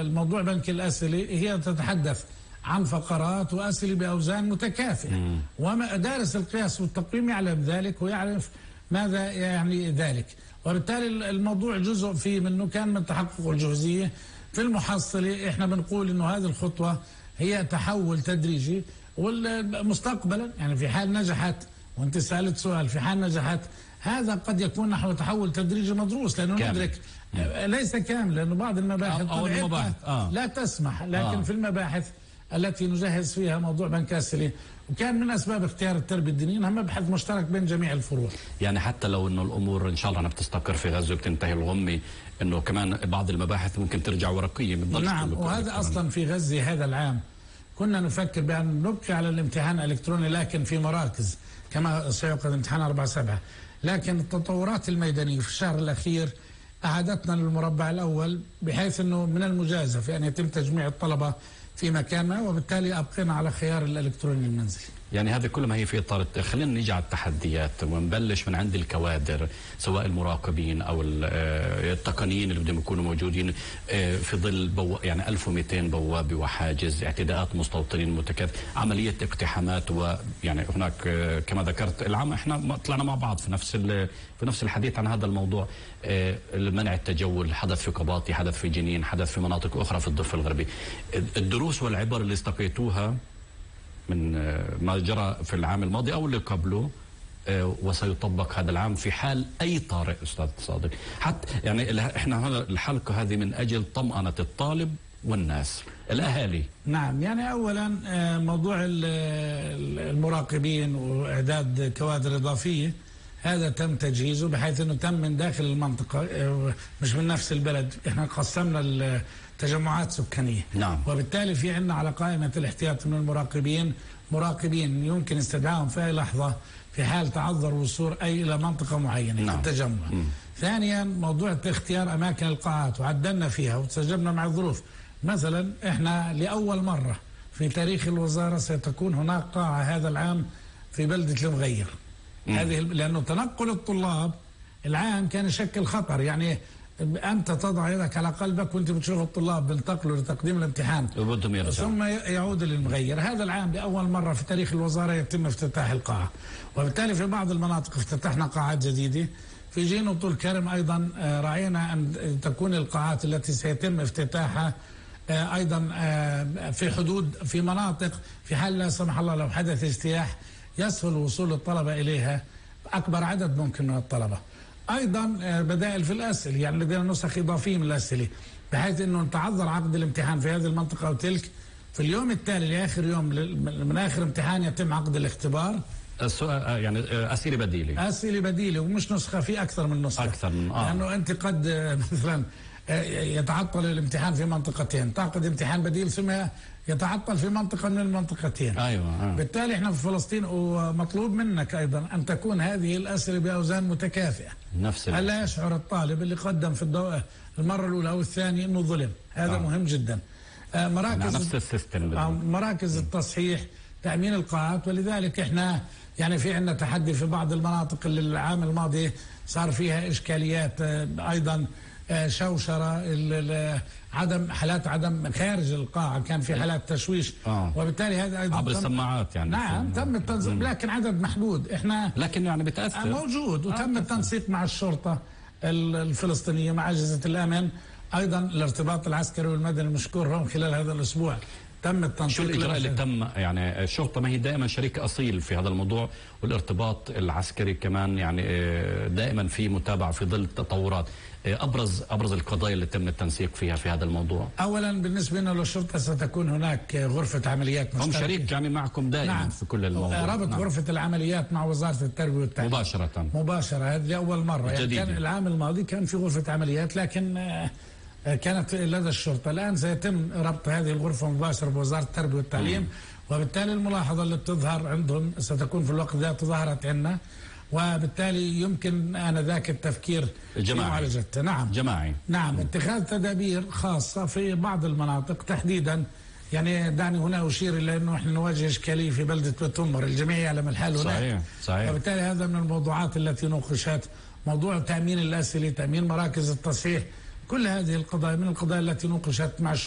الموضوع بنك الأسئلة هي تتحدث عن فقرات وأسئلة بأوزان متكافئة، ودارس القياس والتقويم يعلم ذلك ويعرف ماذا يعني ذلك، وبالتالي الموضوع جزء فيه منه كان من تحقق الجهوزية. في المحصلة احنا بنقول انه هذه الخطوة هي تحول تدريجي، ومستقبلا يعني في حال نجحت، وانت سألت سؤال، في حال نجحت هذا قد يكون نحو تحول تدريجي مدروس، لأنه ندرك ليس كامل، لأنه بعض المباحث لا تسمح، لكن في المباحث التي نجهز فيها موضوع بنك الأسئلة، وكان من أسباب اختيار التربية الدينية أنها مبحث مشترك بين جميع الفروع. يعني حتى لو أنه الأمور إن شاء الله بتستقر في غزة وبتنتهي الغمة، أنه كمان بعض المباحث ممكن ترجع ورقية. نعم، وهذا أصلا في غزة هذا العام كنا نفكر بأن نبقي على الامتحان الإلكتروني، لكن في مراكز كما سيعقد امتحان 4/7، لكن التطورات الميدانية في الشهر الأخير أعادتنا للمربع الأول، بحيث أنه من المجازف أن يتم تجميع الطلبة في مكاننا، وبالتالي أبقينا على خيار الإلكتروني المنزلي. يعني هذه كلها هي في إطار. خلينا نيجي على التحديات ونبلش من عند الكوادر، سواء المراقبين أو التقنيين اللي بدهم يكونوا موجودين في ظل يعني 1200 بوابة وحاجز، اعتداءات مستوطنين متكاثرة، عملية اقتحامات، ويعني هناك كما ذكرت العام احنا طلعنا مع بعض في نفس الحديث عن هذا الموضوع. منع التجول حدث في قباطي، حدث في جنين، حدث في مناطق أخرى في الضفة الغربي. الدروس والعبر اللي استقيتوها من ما جرى في العام الماضي أو اللي قبله وسيطبق هذا العام في حال أي طارئ أستاذ صادق، حتى يعني إحنا هذا الحلقة هذه من أجل طمأنة الطالب والناس الأهالي. نعم، يعني أولا موضوع المراقبين وإعداد كوادر إضافية هذا تم تجهيزه، بحيث أنه تم من داخل المنطقة مش من نفس البلد. إحنا قسمنا التجمعات سكانية، نعم، وبالتالي في عندنا على قائمة الاحتياط من المراقبين مراقبين يمكن استدعائهم في أي لحظة في حال تعذر وصول أي إلى منطقة معينة، نعم، في التجمع. ثانيا موضوع اختيار أماكن القاعات وعدلنا فيها وتسجلنا مع الظروف. مثلا إحنا لأول مرة في تاريخ الوزارة ستكون هناك قاعة هذا العام في بلدة المغير. هذه لأنه تنقل الطلاب العام كان يشكل خطر، يعني أنت تضع يدك على قلبك وأنت بتشوف الطلاب بينتقلوا لتقديم الامتحان ثم يعود للمغير. هذا العام لأول مرة في تاريخ الوزارة يتم افتتاح القاعة، وبالتالي في بعض المناطق افتتحنا قاعات جديدة. في جين وطول كرم أيضا راعينا أن تكون القاعات التي سيتم افتتاحها أيضا في حدود، في مناطق في حال لا سمح الله لو حدث اجتياح يسهل وصول الطلبة إليها أكبر عدد ممكن من الطلبة. أيضا بدائل في الأسئلة، يعني لدينا نسخ إضافية من الأسئلة، بحيث أنه تعذر عقد الامتحان في هذه المنطقة أو تلك، في اليوم التالي لآخر يوم من آخر امتحان يتم عقد الاختبار. السؤال يعني أسئلة بديلة ومش نسخة، في أكثر من نسخة، لأنه أنت قد مثلا يتعطل الامتحان في منطقتين، تعقد امتحان بديل ثم يتعطل في منطقة من المنطقتين. أيوة. بالتالي احنا في فلسطين ومطلوب منك أيضا أن تكون هذه الأسئلة بأوزان متكافئة، ألا يشعر الطالب اللي قدم في المرة الأولى أو الثانية أنه ظلم. هذا مهم جدا. مراكز التصحيح، تأمين القاعات، ولذلك احنا يعني في عندنا تحدي في بعض المناطق اللي العام الماضي صار فيها إشكاليات، أيضا شوشرة، حالات عدم خارج القاعة، كان في حالات تشويش، وبالتالي هذا أيضا عبر السماعات يعني. نعم تم التنسيق، لكن عدد محدود، احنا لكن يعني بتأثر موجود، وتم التنسيق مع الشرطة الفلسطينية مع أجهزة الأمن، أيضا الارتباط العسكري والمدني المشكور لهم خلال هذا الأسبوع تم التنسيق. شو الإجراء اللي تم؟ يعني الشرطة ما هي دائما شريك أصيل في هذا الموضوع، والارتباط العسكري كمان يعني دائما في متابعة في ظل التطورات. أبرز القضايا اللي تم التنسيق فيها في هذا الموضوع. أولا بالنسبة لنا للشرطة ستكون هناك غرفة عمليات مشتركة، هم شريك يعني معكم دائما. نعم. في كل الموضوع ربط غرفة العمليات مع وزارة التربية والتعليم مباشرة. هذه أول مرة، يعني كان العام الماضي كان في غرفة عمليات لكن كانت لدى الشرطة. الآن سيتم ربط هذه الغرفة مباشرة بوزارة التربية والتعليم، وبالتالي الملاحظة اللي بتظهر عندهم ستكون في الوقت ذات ظهرت عندنا، وبالتالي يمكن آنذاك التفكير في معالجتها. نعم جماعي. نعم، اتخاذ تدابير خاصة في بعض المناطق تحديدا. يعني دعني هنا أشير إلى أنه نحن نواجه إشكالية في بلدة بيت أمر، الجميع يعلم الحال هناك. صحيح. وبالتالي هذا من الموضوعات التي ناقشت، موضوع تأمين الأسئلة، تأمين مراكز التصحيح، كل هذه القضايا من القضايا التي ناقشت مع